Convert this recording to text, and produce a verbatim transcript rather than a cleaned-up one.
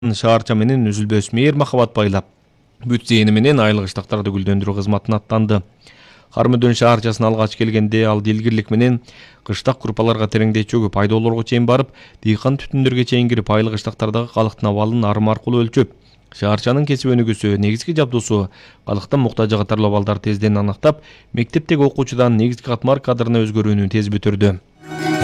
шаарча менен үзүлбөс мээр махабат байлап, бүт зээни менен айлык ыштактарды гүлдөндүрүү кызматына аттанды. Кармөдөн шаарчасына алгач келгенде ал дилгирлик менен кыштак курпаларга тереңдей чөгүп, айдоолорго чейин барып, дыйкан түтүндөргө чейин кирип, айлык ыштактардагы калктын абалын арым аркылуу өлчөп, шаарчанын кесип өнүгүүсү, негизги жабдуусу, калктын муктажы катарлуу абалдарды тезден аныктап, мектептеги окуучудан негизги катмар кадрына өзгөрүүнү тез бүтүрдү.